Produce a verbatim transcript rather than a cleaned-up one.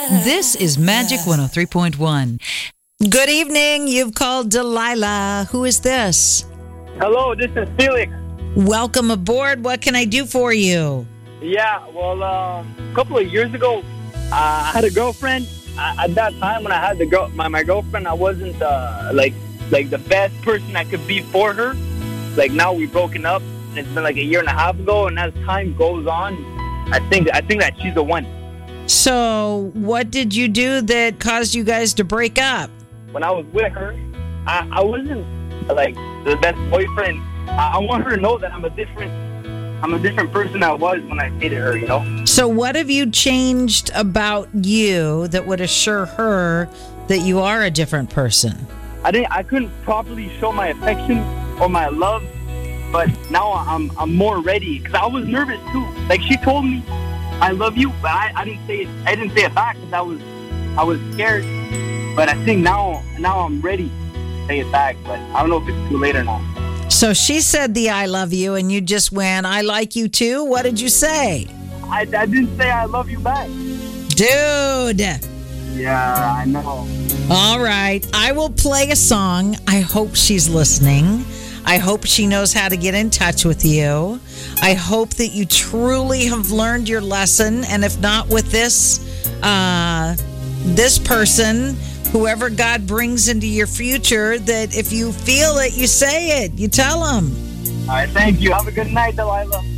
This is Magic one oh three point one. Good evening. You've called Delilah. Who is this? Hello, this is Felix. Welcome aboard. What can I do for you? Yeah, well, um, a couple of years ago, uh, I had a girlfriend. Uh, at that time, when I had the girl, my, my girlfriend, I wasn't uh, like like the best person I could be for her. Like now we've broken up, and it's been like a year and a half ago. And as time goes on, I think I think that she's the one. So, what did you do that caused you guys to break up? When I was with her, I, I wasn't like the best boyfriend. I, I want her to know that I'm a different, I'm a different person I was when I dated her. You know. So, what have you changed about you that would assure her that you are a different person? I didn't. I couldn't properly show my affection or my love, but now I'm I'm more ready because I was nervous too. Like she told me, "I love you," but I, I didn't say it. I didn't say it back because I was I was scared. But I think now now I'm ready to say it back. But I don't know if it's too late or not. So she said the "I love you," and you just went, "I like you too." What did you say? I, I didn't say I love you back. Dude. Yeah, I know. All right. I will play a song. I hope she's listening. I hope she knows how to get in touch with you. I hope that you truly have learned your lesson. And if not with this, uh, this person, whoever God brings into your future, that if you feel it, you say it. You tell them. All right. Thank you. Have a good night, Delilah.